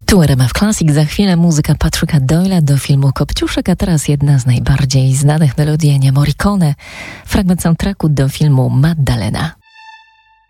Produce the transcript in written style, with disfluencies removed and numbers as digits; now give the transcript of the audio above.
Tu RMF Classic, za chwilę muzyka Patricka Doyle'a do filmu Kopciuszek, a teraz jedna z najbardziej znanych melodii Ennio Morricone, fragment soundtracku do filmu Maddalena.